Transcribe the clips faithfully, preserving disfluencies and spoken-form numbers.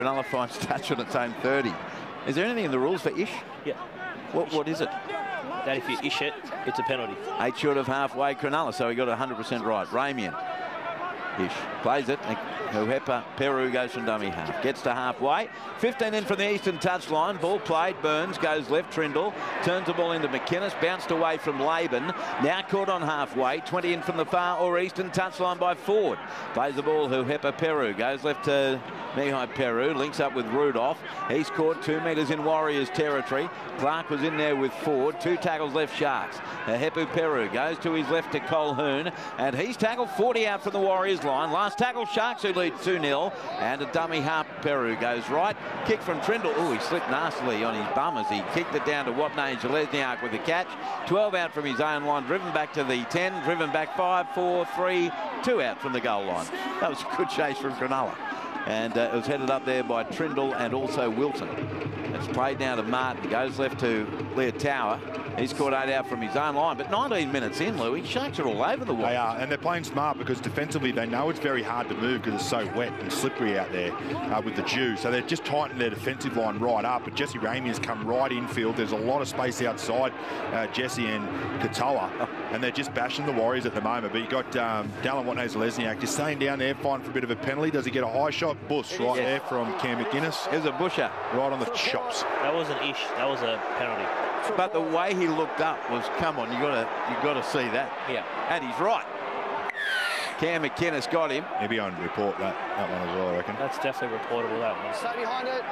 Cronulla finds touch on its own thirty. Is there anything in the rules for ish? Yeah. What, what is it? That if you ish it, it's a penalty. Eight short of halfway, Cronulla, so he got one hundred percent right. Ramian. Ish. Plays it. Huepa Peru goes from dummy half. Gets to halfway. fifteen in from the eastern touchline. Ball played. Burns goes left. Trindle turns the ball into McInnes. Bounced away from Laban. Now caught on halfway. twenty in from the far or eastern touchline by Ford. Plays the ball. Huepa Peru goes left to Mihai Peru. Links up with Rudolph. He's caught two metres in Warriors territory. Clark was in there with Ford. Two tackles left Sharks. Huepa Peru goes to his left to Colquhoun. And he's tackled forty out from the Warriors line. Last tackle Sharks who lead two nil. And a dummy half Peru goes right. Kick from Trindle. Oh, he slipped nastily on his bum as he kicked it down to Watney Zelezniak with the catch. twelve out from his own line. Driven back to the ten. Driven back five, four, three, two out from the goal line. That was a good chase from Cronulla. And uh, it was headed up there by Trindle and also Wilton. It's played now to Martin. Goes left to Leotawa. He's caught eight out from his own line. But nineteen minutes in, Louis, Sharks are all over the wall. They are, and they're playing smart because defensively they know it's very hard to move because it's so wet and slippery out there uh, with the dew. So they've just tightened their defensive line right up. But Jesse Ramian's come right infield. There's a lot of space outside uh, Jesse and Katoa. And they're just bashing the Warriors at the moment. But you got um, Dallin Watney-Zelezniak just staying down there, fighting for a bit of a penalty. Does he get a high shot? Bush right yeah. there from Cam McInnes. There's a busher. Right on the chops. That wasn't ish. That was a penalty. But the way he looked up was, come on, you got to you got to see that. Yeah. And he's right. Cam McInnes got him. He'll be on report that, that one as well, I reckon. That's definitely reportable, that one. Stay behind it.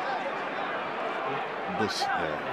Bush, yeah.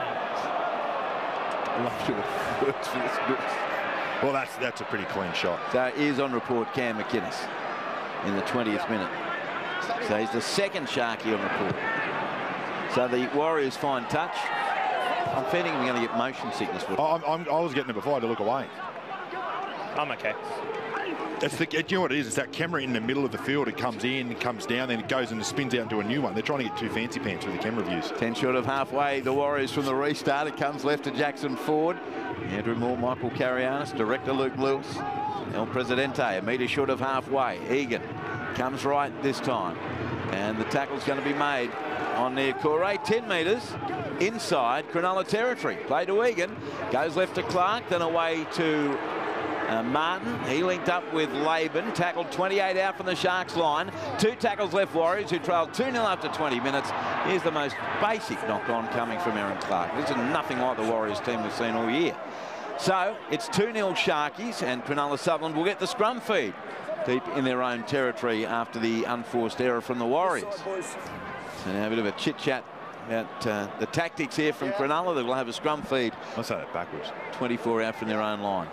I love your words for this book. Well, that's that's a pretty clean shot. So he is on report, Cam McInnes, in the twentieth minute. So he's the second Sharky on report. So the Warriors find touch. I'm feeling we're going to get motion sickness. Oh, I'm, I'm, I was getting it before I had to look away. I'm okay. It's the, you know what it is? It's that camera in the middle of the field. It comes in, it comes down, then it goes and spins out into a new one. They're trying to get two fancy pants with the camera views. Ten short of halfway. The Warriors from the restart. It comes left to Jackson Ford. Andrew Moore, Michael Carianis, director Luke Lewis. El Presidente, a metre short of halfway. Egan comes right this time. And the tackle's going to be made on near Corey. ten metres inside Cronulla territory. Play to Egan. Goes left to Clark, then away to uh, Martin. He linked up with Laban. Tackled twenty-eight out from the Sharks line. Two tackles left Warriors, who trailed two nil after twenty minutes. Here's the most basic knock-on coming from Aaron Clark. This is nothing like the Warriors team we've seen all year. So it's two nil Sharkies, and Cronulla Sutherland will get the scrum feed deep in their own territory after the unforced error from the Warriors. So now a bit of a chit-chat about uh, the tactics here from Cronulla. They will have a scrum feed. I'll say that backwards. twenty-four out from their own line.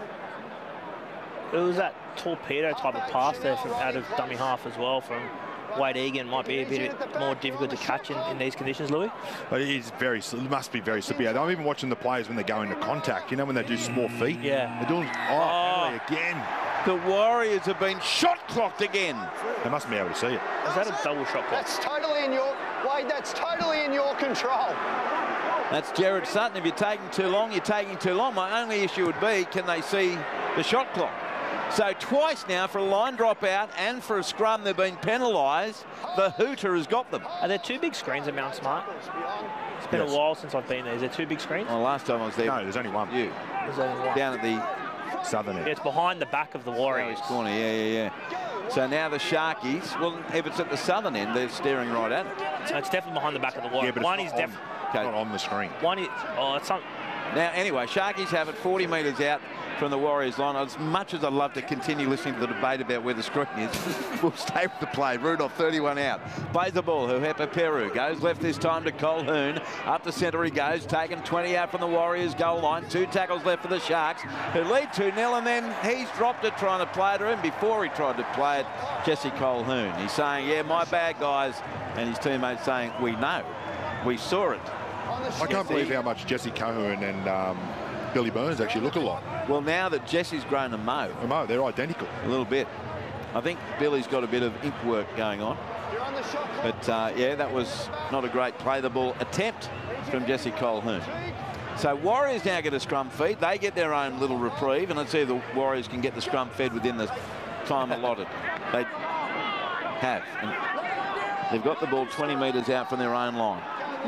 It was that torpedo type of pass there from out of dummy half as well from Wade Egan. Might be a bit more difficult to catch in, in these conditions, Louis. But it is very, it must be very slippery. I'm even watching the players when they go into contact. You know, when they do small feet. Yeah. They're doing, oh, Oh. again. The Warriors have been shot clocked again. They must be able to see it. Is that a double shot clock? That's totally in your, Wade, that's totally in your control. That's Jared Sutton. If you're taking too long, you're taking too long. My only issue would be, can they see the shot clock? So twice now for a line drop out and for a scrum they've been penalised. The hooter has got them. Are there two big screens at Mount Smart? It's been Yes. a while since I've been there. Is there two big screens? Well, last time I was there, No, there's only one. you There's only one. down at the Southern Yeah, end. it's behind the back of the Warriors. corner. Yeah, yeah, yeah. So now the Sharkies, well, if it's at the southern end, they're staring right at it. So it's definitely behind the back of the Warriors. Yeah, but one it's is not, on, definitely. not on the screen. One is. Oh, it's some. Now, anyway, Sharkies have it forty metres out from the Warriors line. As much as I'd love to continue listening to the debate about where the screen is, we'll stay with the play. Rudolph, thirty-one out. Plays the ball. Huepa Peru goes left this time to Colquhoun. Up the centre he goes, taken twenty out from the Warriors goal line. Two tackles left for the Sharks, who lead two nil, and then he's dropped it trying to play it to him. Before he tried to play it, Jesse Colquhoun. He's saying, yeah, my bad, guys. And his teammates saying, we know. We saw it. I can't believe how much Jesse Colquhoun and um, Billy Burns actually look alike. Well, now that Jesse's grown a mo, Oh, they're identical. a little bit. I think Billy's got a bit of ink work going on. But, uh, yeah, that was not a great play the ball attempt from Jesse Colquhoun. So Warriors now get a scrum feed. They get their own little reprieve, and let's see if the Warriors can get the scrum fed within the time allotted. They have. And They've got the ball twenty metres out from their own line.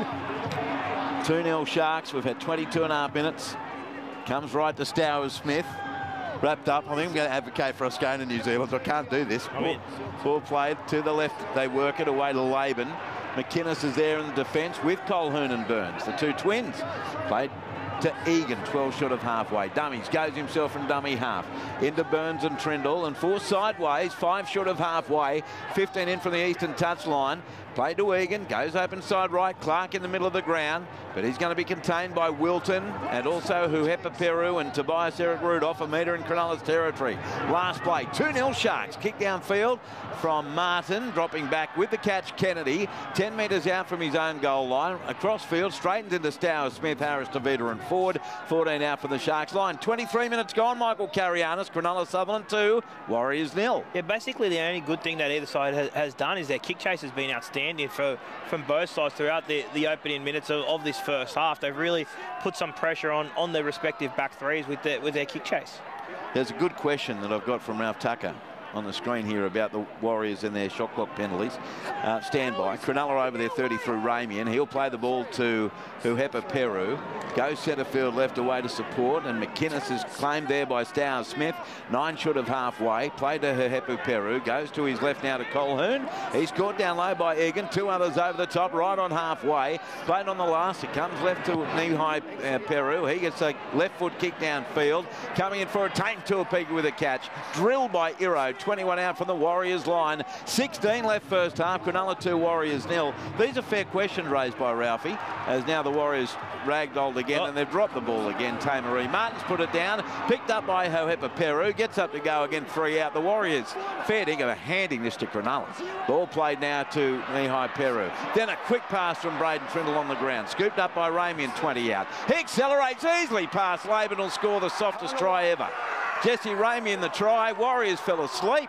two nil Sharks. We've had twenty-two and a half minutes. Comes right to Stowers-Smith. Wrapped up. I think I'm going to advocate for us going to New Zealand. I can't do this. I mean, ball played to the left. They work it away to Laban. McInnes is there in the defence with Colquhoun and Burns, the two twins. Played to Egan, twelve short of halfway. Dummies, goes himself from dummy half. Into Burns and Trindle, and four sideways, five short of halfway. fifteen in from the eastern touchline. Played to Egan, goes open side right. Clark in the middle of the ground, but he's going to be contained by Wilton and also Huhepa Peru and Tobias Eric Rudolph, a metre in Cronulla's territory. Last play, two nil Sharks. Kick downfield from Martin, dropping back with the catch Kennedy. ten metres out from his own goal line. Across field, straightens into Stowers-Smith, Harris, Tavita and Ford. fourteen out for the Sharks line. twenty-three minutes gone. Michael Carianis, Cronulla Sutherland two, Warriors nil. Yeah, basically the only good thing that either side has, has done is their kick chase has been outstanding for from both sides throughout the, the opening minutes of, of this first half. They've really put some pressure on, on their respective back threes with their, with their kick chase. There's a good question that I've got from Ralph Tucker on the screen here about the Warriors and their shot clock penalties. Uh, stand by. Cronulla over there thirty through Ramian. He'll play the ball to Huhepa Peru. Goes centre field left away to support, and McInnes is claimed there by Stowers-Smith. Nine short of halfway. Played to Huhepa Peru. Goes to his left now to Colquhoun. He's caught down low by Egan. Two others over the top, right on halfway. Played on the last. It comes left to knee-high uh, Peru. He gets a left foot kick downfield. Coming in for a Tame Tuapika with a catch. Drilled by Iro. twenty-one out from the Warriors line. sixteen left first half. Cronulla two, Warriors nil. These are fair questions raised by Ralphie, as now the Warriors ragdolled again, oh. and they've dropped the ball again. Tamaree Martin's put it down, picked up by Huhepa Peru, gets up to go again, three out. The Warriors fair dinkum are handing this to Cronulla. Ball played now to Mihai Peru. Then a quick pass from Braden Trindle on the ground, scooped up by Ramian, twenty out. He accelerates easily past Laban, will score the softest try ever. Jesse Ramian the try. Warriors fell asleep.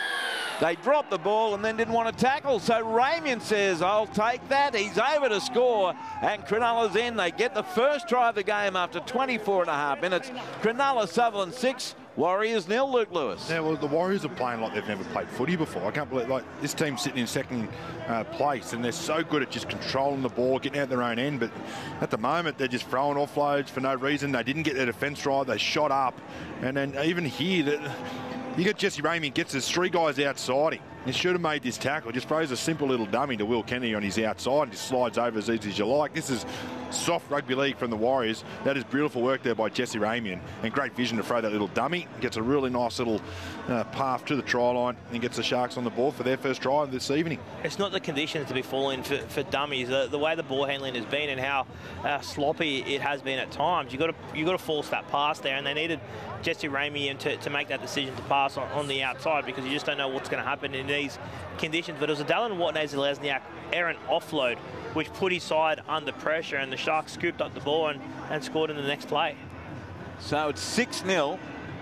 They dropped the ball and then didn't want to tackle. So Ramian says, I'll take that. He's over to score. And Cronulla's in. They get the first try of the game after twenty-four and a half minutes. Cronulla Sutherland six. Warriors nil, Luke Lewis. Yeah, well, the Warriors are playing like they've never played footy before. I can't believe, like, this team's sitting in second uh, place, and they're so good at just controlling the ball, getting out their own end. But at the moment, they're just throwing offloads for no reason. They didn't get their defence right. They shot up. And then even here, that you get Jesse Ramian gets his three guys outside him. He should have made this tackle. Just throws a simple little dummy to Will Kennedy on his outside and just slides over as easy as you like. This is soft rugby league from the Warriors. That is beautiful work there by Jesse Ramian, and great vision to throw that little dummy. Gets a really nice little uh, path to the try line and gets the Sharks on the board for their first try this evening. It's not the conditions to be falling for, for dummies. The, the way the ball handling has been and how uh, sloppy it has been at times. You got to you got to force that pass there, and they needed Jesse Ramian to, to make that decision to pass on, on the outside, because you just don't know what's going to happen in these conditions. But it was a Dallin Watney-Zelezniak errant offload which put his side under pressure, and the Sharks scooped up the ball and, and scored in the next play. So it's six nil.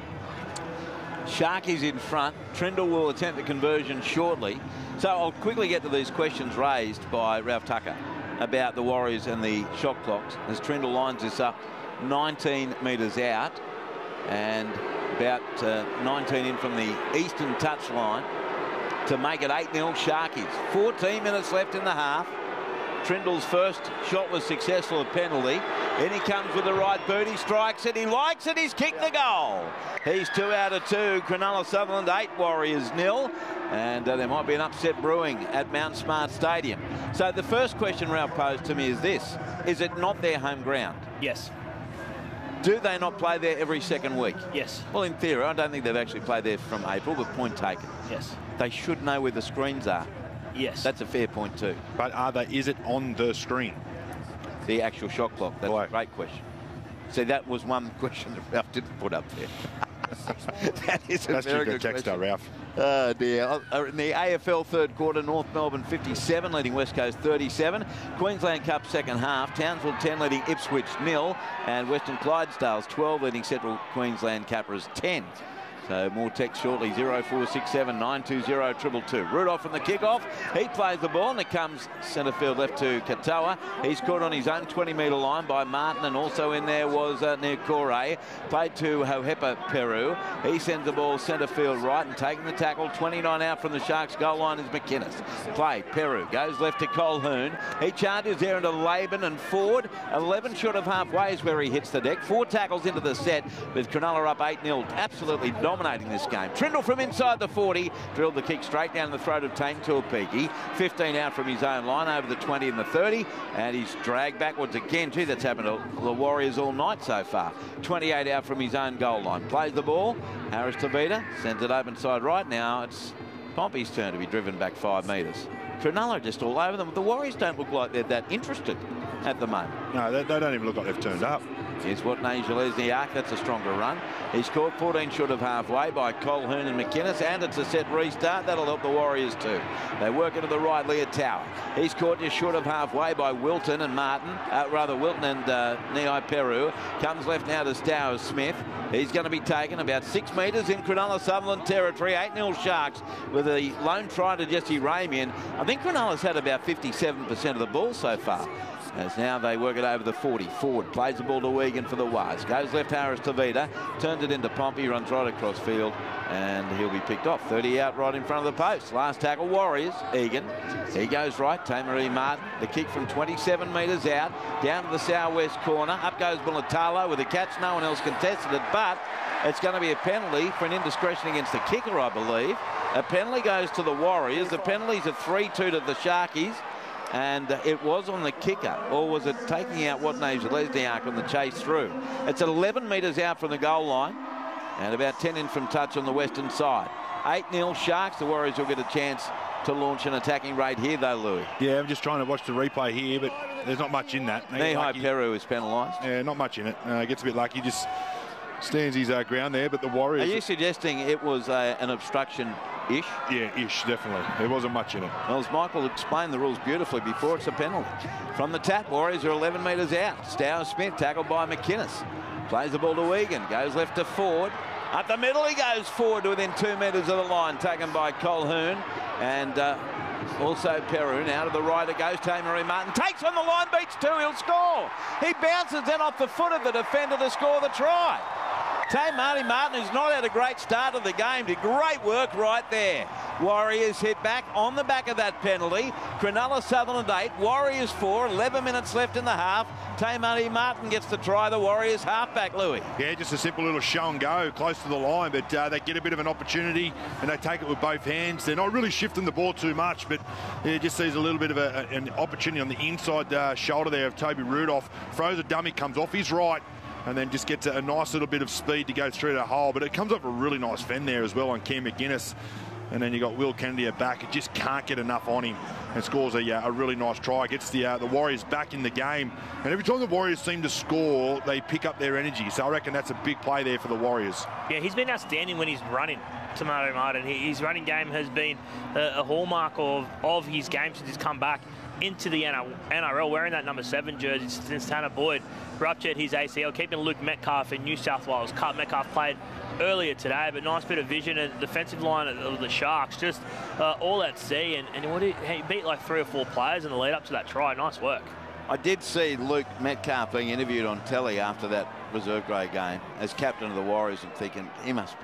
Sharkies in front. Trindle will attempt the conversion shortly. So I'll quickly get to these questions raised by Ralph Tucker about the Warriors and the shot clocks as Trindle lines this up nineteen metres out and about uh, nineteen in from the eastern touchline to make it eight nil Sharkies. fourteen minutes left in the half. Trindle's first shot was successful, a penalty. In he comes with the right boot. He strikes it. He likes it. He's kicked the goal. He's two out of two. Cronulla Sutherland eight, Warriors nil. And uh, there might be an upset brewing at Mount Smart Stadium. So the first question Ralph posed to me is this. Is it not their home ground? Yes. Do they not play there every second week? Yes. Well, in theory, I don't think they've actually played there from April, but point taken. Yes. They should know where the screens are. Yes. That's a fair point too. But are they, is it on the screen? The actual shot clock. That's Why? a great question. See, that was one question that Ralph didn't put up there. That is a That's very your good text, question. Ralph. Oh dear. In the A F L third quarter, North Melbourne fifty-seven, leading West Coast thirty-seven. Queensland Cup second half, Townsville ten, leading Ipswich nil. And Western Clydesdales twelve, leading Central Queensland Capras ten. So more text shortly, zero four six seven nine two zero two two. Rudolph from the kickoff. He plays the ball and it comes centre field left to Katoa. He's caught on his own twenty metre line by Martin, and also in there was uh, Niokore. Played to Hohepa Peru. He sends the ball centre field right and taking the tackle. twenty-nine out from the Sharks goal line is McInnes. Play, Peru goes left to Colquhoun. He charges there into Laban and Ford. eleven short of halfway is where he hits the deck. Four tackles into the set with Cronulla up eight nil. Absolutely dominating this game. Trindle from inside the forty. Drilled the kick straight down the throat of Tain Tuapiki. fifteen out from his own line over the twenty and the thirty. And he's dragged backwards again. Gee, that's happened to the Warriors all night so far. twenty-eight out from his own goal line. Plays the ball. Harris Tavita sends it open side right. Now it's Pompey's turn to be driven back five metres. Cronulla just all over them. The Warriors don't look like they're that interested at the moment. No, they, they don't even look like they've turned up. Here's Watney Zelezniak. That's a stronger run. He's caught fourteen short of halfway by Colquhoun and McInnes, and it's a set restart. That'll help the Warriors too. They work into the right, Leah Tower. He's caught just short of halfway by Wilton and Martin. Uh, rather, Wilton and uh, Niai Peru. Comes left now to Stowers Smith. He's going to be taken about six metres in Cronulla Sutherland territory. eight nil Sharks with a lone try to Jesse Ramian. I think Cronulla's had about fifty-seven percent of the ball so far. As now they work it over the forty. Ford plays the ball to Wigan for the Waz. Goes left Harris to Vida. Turns it into Pompey. Runs right across field. And he'll be picked off. thirty out right in front of the post. Last tackle, Warriors. Egan. He goes right. Tamaree Martin. The kick from twenty-seven metres out. Down to the southwest corner. Up goes Mulatalo with a catch. No one else contested it. But it's going to be a penalty for an indiscretion against the kicker, I believe. A penalty goes to the Warriors. The penalty's a three two to the Sharkies. And it was on the kicker, or was it taking out Watney Zelezniak on the chase through? It's eleven metres out from the goal line and about ten in from touch on the western side. eight nil Sharks. The Warriors will get a chance to launch an attacking raid here, though, Louis. Yeah, I'm just trying to watch the replay here, but there's not much in that. Niai Peru is penalised. Yeah, not much in it. Uh, gets a bit lucky, just stands his uh, ground there, but the Warriors... Are you suggesting it was uh, an obstruction-ish? Yeah, ish, definitely. There wasn't much in it. Well, as Michael explained the rules beautifully before, it's a penalty. From the tap, Warriors are eleven metres out. Stowers Smith tackled by McInnes. Plays the ball to Wigan. Goes left to Ford. Up the middle he goes forward to within two metres of the line. Taken by Colquhoun. And uh, also Peru. Now to the right it goes. Tamaree Martin takes on the line, beats two. He'll score. He bounces then off the foot of the defender to score the try. Tamaree Martin, who's not had a great start of the game, did great work right there. Warriors hit back on the back of that penalty. Cronulla Sutherland eight, Warriors four, eleven minutes left in the half. Tamaree Martin gets the try, the Warriors halfback, Louis. Yeah, just a simple little show and go close to the line, but uh, they get a bit of an opportunity and they take it with both hands. They're not really shifting the ball too much, but yeah, just sees a little bit of a, an opportunity on the inside uh, shoulder there of Toby Rudolph. Throws a dummy, comes off his right, and then just gets a, a nice little bit of speed to go through the hole. But it comes off a really nice fend there as well on Cam McInnes. And then you got Will Kennedy at back. It just can't get enough on him and scores a, a really nice try. Gets the uh, the Warriors back in the game. And every time the Warriors seem to score, they pick up their energy. So I reckon that's a big play there for the Warriors. Yeah, he's been outstanding when he's running, Tamaree Martin. His running game has been a, a hallmark of, of his game since he's come back into the N R L, wearing that number seven jersey since Tanner Boyd ruptured his A C L, keeping Luke Metcalf in New South Wales Cup. Metcalf played earlier today, but nice bit of vision and defensive line of the Sharks, just uh, all at sea, and, and what he, he beat like three or four players in the lead up to that try. Nice work. I did see Luke Metcalf being interviewed on telly after that reserve grade game as captain of the Warriors, and thinking he must be.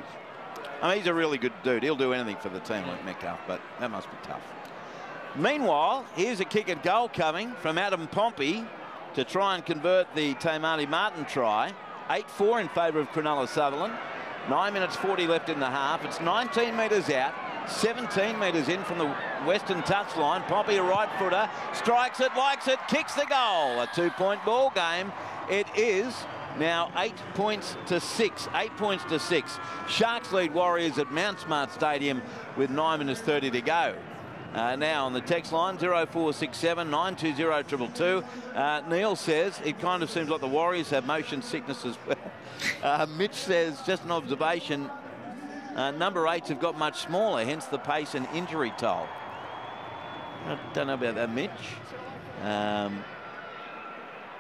I mean, he's a really good dude. He'll do anything for the team, Luke Metcalf, but that must be tough. Meanwhile, here's a kick at goal coming from Adam Pompey to try and convert the Tamaree Martin try. eight four in favour of Cronulla Sutherland. nine minutes forty left in the half. It's nineteen metres out, seventeen metres in from the western touchline. Pompey, a right footer, strikes it, likes it, kicks the goal. A two-point ball game. It is now eight points to six. Eight points to six. Sharks lead Warriors at Mount Smart Stadium with nine minutes thirty to go. Uh, now on the text line, zero four six seven nine two zero two two. Uh, Neil says it kind of seems like the Warriors have motion sickness as well. Uh, Mitch says, just an observation, uh, number eights have got much smaller, hence the pace and injury toll. I don't know about that, Mitch. Um,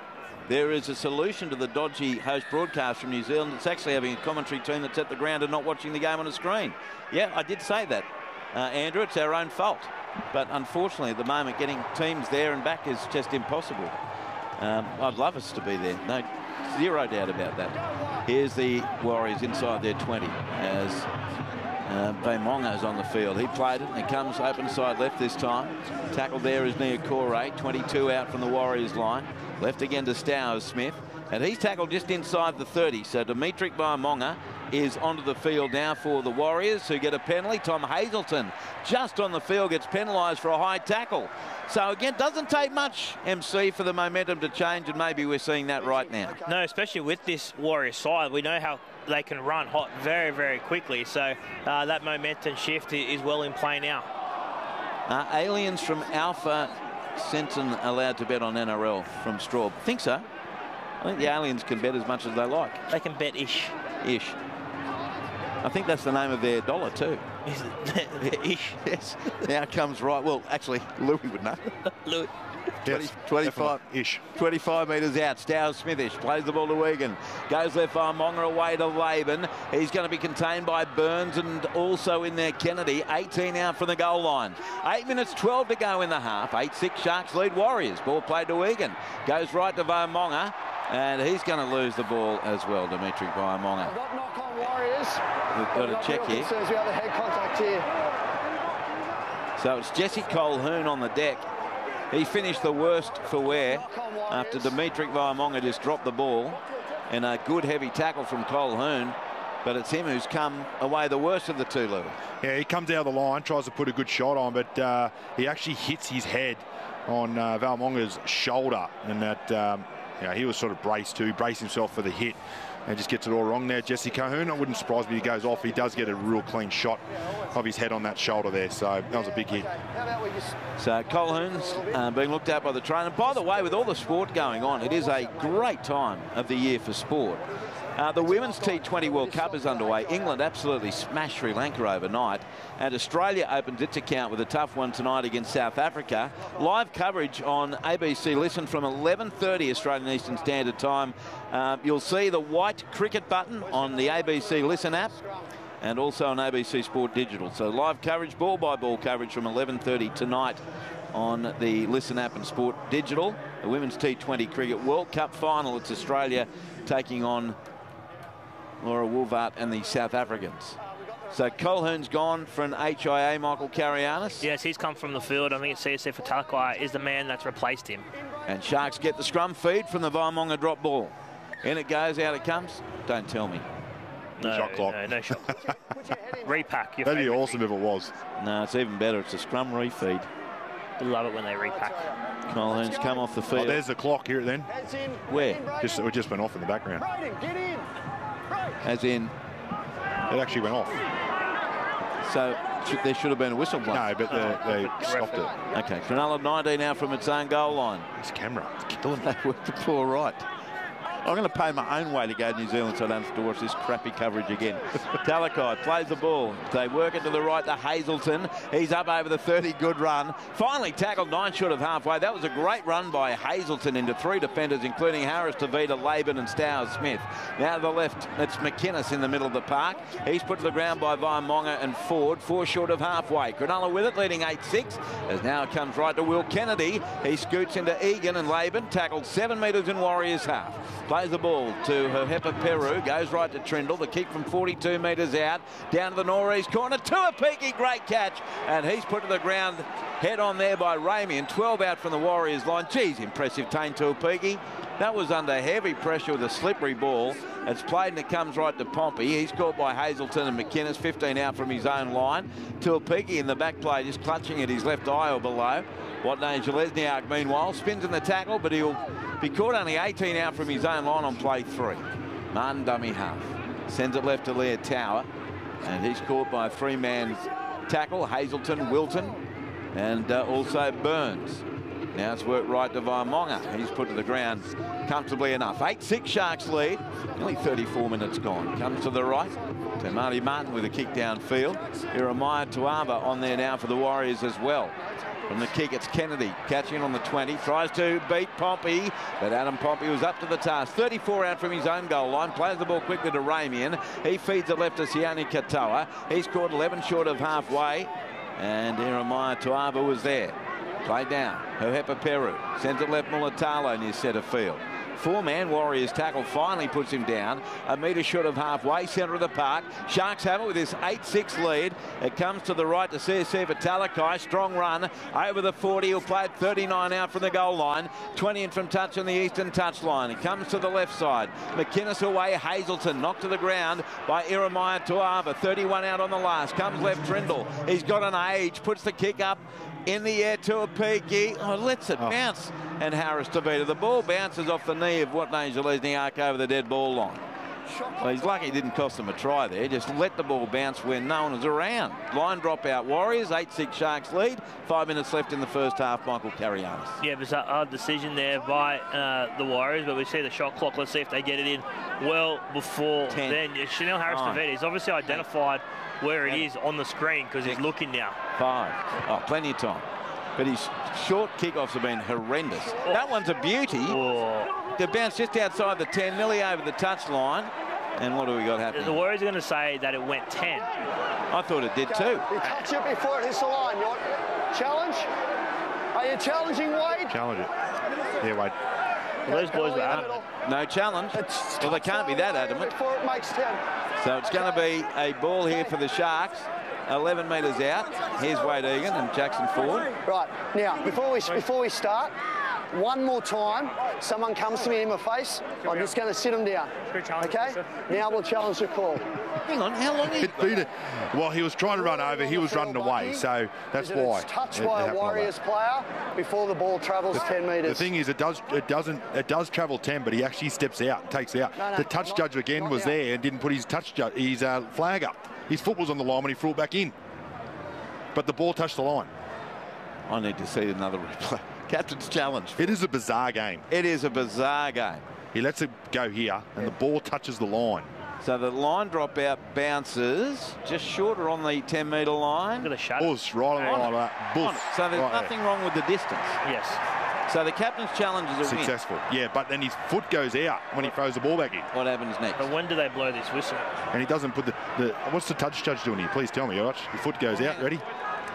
there is a solution to the dodgy host broadcast from New Zealand. It's actually having a commentary team that's at the ground and not watching the game on a screen. Yeah, I did say that, uh, Andrew. It's our own fault. But unfortunately, at the moment, getting teams there and back is just impossible. Um, I'd love us to be there. No, zero doubt about that. Here's the Warriors inside their twenty as uh, Vaamonga's on the field. He played it and he comes open side left this time. Tackled there is Niokore, twenty-two out from the Warriors line. Left again to Stowers Smith. And he's tackled just inside the thirty. So Dimitri Vaamonga is onto the field now for the Warriors, who get a penalty. Tom Hazelton just on the field gets penalised for a high tackle. So again, doesn't take much, M C, for the momentum to change, and maybe we're seeing that right now. No, especially with this Warriors side, we know how they can run hot very, very quickly. So uh, that momentum shift is well in play now. Uh, aliens from Alpha Senton allowed to bet on N R L from Straub? Think so. I think the aliens can bet as much as they like. They can bet ish. Ish. I think that's the name of their dollar too. Is it? Ish. Yes. Now comes right. Well, actually, Louis would know. Louis. twenty, twenty-five ish. twenty-five metres out. Stowers Smithish plays the ball to Wigan. Goes left Vaamonga away to Laban. He's going to be contained by Burns and also in there Kennedy. eighteen out from the goal line. Eight minutes twelve to go in the half. eight six Sharks lead Warriors. Ball played to Wigan. Goes right to Vaamonga. And he's going to lose the ball as well, Dimitri Vaamonga. I've got knock on Warriors. We've got to check here. Says we have the head contact here. So it's Jesse Colquhoun on the deck. He finished the worst for wear after Dimitri Vaamonga just dropped the ball. And a good heavy tackle from Colquhoun. But it's him who's come away the worst of the two, Lou. Yeah, he comes out of the line, tries to put a good shot on, but uh, he actually hits his head on uh, Vaamonga's shoulder. And that... Um, Yeah, he was sort of braced too, braced himself for the hit and just gets it all wrong there. Jesse Colquhoun, it wouldn't surprise me if he goes off. He does get a real clean shot of his head on that shoulder there, so that was a big hit. So Colquhoun's uh, being looked at by the trainer. By the way, with all the sport going on, it is a great time of the year for sport. Uh, the Women's T twenty World Cup is underway. England absolutely smashed Sri Lanka overnight. And Australia opens its account with a tough one tonight against South Africa. Live coverage on A B C Listen from eleven thirty Australian Eastern Standard Time. Uh, you'll see the white cricket button on the A B C Listen app and also on A B C Sport Digital. So live coverage, ball-by-ball coverage from eleven thirty tonight on the Listen app and Sport Digital. The Women's T twenty Cricket World Cup final. It's Australia taking on Laura Woolvart and the South Africans. So Colquhoun's gone for an H I A, Michael Carianis. Yes, he's come from the field. I think it's C S F for Talakai is the man that's replaced him. And Sharks get the scrum feed from the Vaamonga drop ball. In it goes, out it comes. Don't tell me. No, shot clock. no, no shot. Repack. Your That'd be favourite awesome thing. if it was. No, it's even better. It's a scrum refeed. Love it when they repack. Colquhoun's come off the Oh, field. there's the clock here then. Where? Just, it just went off in the background. Get in. As in, It actually went off. so should, there should have been a whistle blown. No, but they, they stopped it. Okay, Cronulla nineteen now from its own goal line. This camera, it's killing me. They worked the poor right. I'm going to pay my own way to go to New Zealand so I don't have to watch this crappy coverage again. Talakai plays the ball. They work it to the right to Hazelton. He's up over the thirty. Good run. Finally tackled nine short of halfway. That was a great run by Hazelton into three defenders, including Harris, Tavita, Laban and Stowers Smith. Now to the left, it's McInnes in the middle of the park. He's put to the ground by Vaamonga and Ford. Four short of halfway. Cronulla with it, leading eight six. As now it comes right to Will Kennedy. He scoots into Egan and Laban. Tackled seven metres in Warriors half. Plays the ball to Herhepa Peru. Goes right to Trindle. The kick from forty-two metres out. Down to the Norreys corner. Tuapiki, great catch. And he's put to the ground head on there by Ramian. twelve out from the Warriors line. Geez, impressive Tane Tuapiki. That was under heavy pressure with a slippery ball. It's played and it comes right to Pompey. He's caught by Hazelton and McInnes. fifteen out from his own line. Tuapiki in the back play just clutching at his left eye or below. Watney Zalesniak, meanwhile, spins in the tackle, but he'll be caught only eighteen out from his own line on play three. Martin dummy half. Sends it left to Leah Tower. And he's caught by a three-man tackle. Hazelton, Wilton, and uh, also Burns. Now it's worked right to Vaamonga. He's put to the ground comfortably enough. eight six Sharks lead. Nearly thirty-four minutes gone. Comes to the right. To Marty Martin with a kick downfield. Jeremiah Tuava on there now for the Warriors as well. From the kick, it's Kennedy catching on the twenty. Tries to beat Pompey, but Adam Pompey was up to the task. thirty-four out from his own goal line. Plays the ball quickly to Ramian. He feeds it left to Sione Katoa. He's caught eleven short of halfway. And Jeremiah Tuava was there. Play down. Hohepa Peru sends it left. Mulatalo near centre field. Four-man Warriors tackle finally puts him down. A metre short of halfway, centre of the park. Sharks have it with this eight six lead. It comes to the right to Siosifa Talakai. Strong run over the forty. He'll play it thirty-nine out from the goal line. twenty in from touch on the eastern touchline. He comes to the left side. McInnes away. Hazelton knocked to the ground by Jeremiah Tuava. thirty-one out on the last. Comes left Trindle. He's got an age. Puts the kick up in the air to a Peaky. Oh, lets it oh. bounce. And Harris to beat it. The ball bounces off the knee of Watney Zelezniak over the dead ball line. Well, he's lucky it didn't cost them a try there. Just let the ball bounce when no one is around. Line drop out Warriors. eight six Sharks lead. Five minutes left in the first half. Michael Carianis. Yeah, it was a hard decision there by uh, the Warriors, but we see the shot clock. Let's see if they get it in well before Ten. then. Yeah, Chanel Harris-Tavita, he's obviously identified where it is on the screen because he's looking now. Five. Oh, plenty of time. But his short kickoffs have been horrendous. Oh. That one's a beauty. Oh. The bounce just outside the ten, nearly over the touchline. And what do we got happening? The Warriors are going to say that it went ten. I thought it did too. You touch it before it hits the line. You want challenge? Are you challenging Wade? Challenge it. Yeah, Wade. Well, those boys were adamant. No challenge. It's well, they can't be that adamant. Before it makes ten. So it's going to be a ball here for the Sharks. eleven metres out. Here's Wade Egan and Jackson Ford. Right, now, before we, before we start, one more time, someone comes to me in my face, I'm just going to sit them down. Okay? Now we'll challenge the call. Hang on, how long is it? Well, he was trying to run over, he was running away, so that's why. It's touched by a Warriors player before the ball travels ten metres. The thing is, it does it doesn't it does travel ten, but he actually steps out, takes out. No, no, the touch not, judge again was now. there and didn't put his touch judge, his uh, flag up. His foot was on the line when he threw it back in. But the ball touched the line. I need to see another replay. Captain's challenge. It is a bizarre game. It is a bizarre game. He lets it go here, and the ball touches the line. So the line drop out bounces just shorter on the ten metre line. Look at the shot. Buzz, right on the line like that. Buzz. So there's right nothing there. wrong with the distance. Yes. So the captain's challenge is a successful. win. Yeah, but then his foot goes out when he throws the ball back in. What happens next? But when do they blow this whistle? And he doesn't put the, the what's the touch judge doing here? Please tell me, Arch. Your foot goes out. Ready?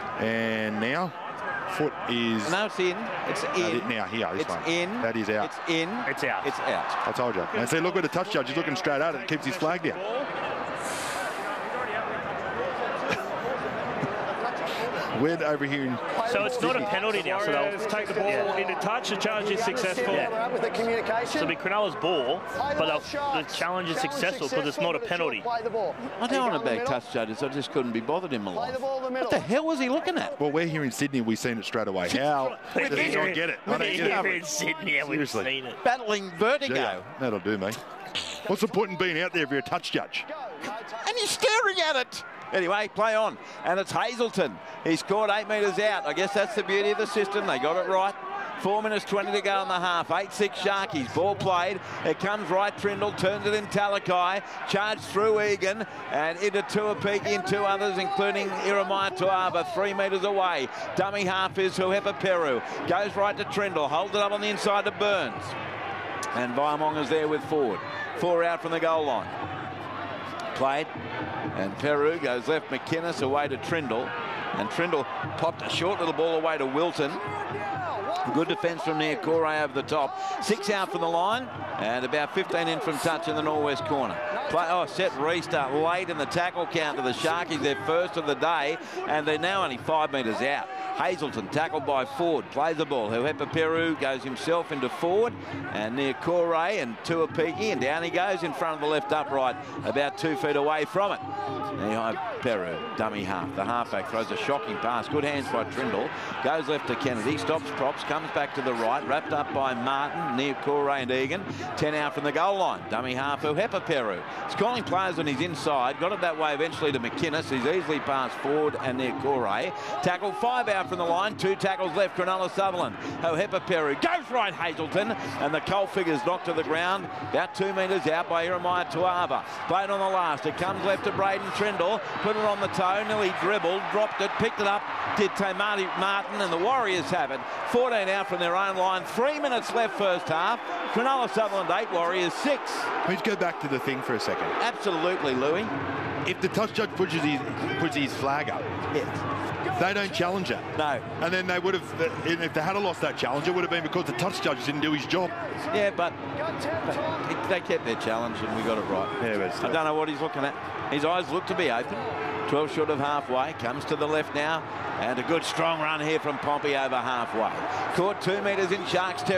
And now, foot is. No, it's in. It's in. No, now here, this it's one. in. That is out. It's in. It's out. It's out. I told you. And see, look at the touch judge. He's looking straight at it and keeps his flag down. We're over here in. So it's not a penalty now. So they'll take the ball yeah. into touch. The challenge is successful. Yeah. With the communication. So it'll be Cronulla's ball, but the challenge is successful because it's not a penalty. Play the ball. I don't want to back touch judges. I just couldn't be bothered in my life. Play the ball in the middle. What the hell was he looking at? Well, we're here in Sydney. We've seen it straight away. How does he not get it? I don't get Here it. in Sydney, we've Seriously. seen it. Battling vertigo. Gee, that'll do me. What's the point in being out there if you're a touch judge? And he's staring at it. Anyway, play on. And it's Hazelton. He scored eight metres out. I guess that's the beauty of the system. They got it right. Four minutes twenty to go in the half. eight six Sharkies. Ball played. It comes right. Trindle turns it in Talakai. Charged through Egan and into Tuapiki and two others, including Jeremiah Tuava, three metres away. Dummy half is Hohepa Peru. Goes right to Trindle. Holds it up on the inside to Burns. And Viamong is there with Ford. Four out from the goal line. Played. And Peru goes left. McInnes away to Trindle. And Trindle popped a short little ball away to Wilton. Good defence from Niokore over the top. Six out from the line. And about fifteen in from touch in the northwest corner. Play, oh, set restart late in the tackle count to the Sharkies. Their first of the day. And they're now only five metres out. Hazelton tackled by Ford. Plays the ball. Hohepa Peru goes himself into Ford. And Niokore and Tuapiki. And down he goes in front of the left upright. About two feet away from it. Now Peru, dummy half. The halfback throws a shocking pass. Good hands by Trindle. Goes left to Kennedy. Stops props. Comes back to the right. Wrapped up by Martin, Niokore and Egan. Ten out from the goal line. Dummy half Hohepa Peru. He's calling players on his inside. Got it that way eventually to McInnes. He's easily passed forward and near Corey. Tackle five out from the line. Two tackles left. Cronulla Sutherland. Hohepa Peru goes right Hazelton. And the Cole figures knocked to the ground. About two metres out by Jeremiah Tuava. Played on the last. It comes left to Braden Trindle. Put it on the toe. Nearly dribbled. Dropped it. Picked it up. Did Tamati Martin. And the Warriors have it. fourteen out from their own line. Three minutes left first half. Cronulla Sutherland eight. Warriors six. Let's go back to the thing for a second. Absolutely, Louis. If the touch judge puts his, puts his flag up, Yes. they don't challenge that. No. And then they would have, if they had lost that challenge, it would have been because the touch judge didn't do his job. Yeah, but, but they kept their challenge and we got it right. Yeah, but I don't know what he's looking at. His eyes look to be open. twelve short of halfway. Comes to the left now. And a good strong run here from Pompey over halfway. Caught two metres in Sharks territory.